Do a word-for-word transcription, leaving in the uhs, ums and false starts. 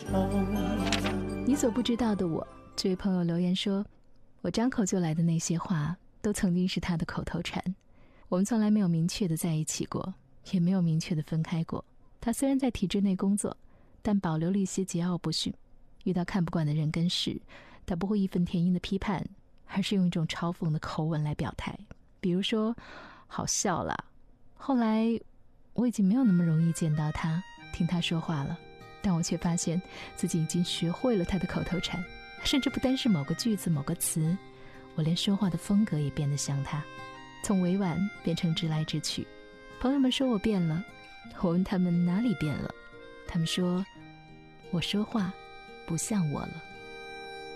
你所不知道的我，这位朋友留言说，我张口就来的那些话都曾经是他的口头禅。我们从来没有明确的在一起过，也没有明确的分开过。他虽然在体制内工作，但保留了一些桀骜不驯。遇到看不惯的人跟事，他不会义愤填膺的批判，而是用一种嘲讽的口吻来表态。比如说，好笑啦。后来我已经没有那么容易见到他，听他说话了，但我却发现自己已经学会了他的口头禅，甚至不单是某个句子某个词，我连说话的风格也变得像他，从委婉变成直来直去。朋友们说我变了，我问他们哪里变了，他们说我说话不像我了。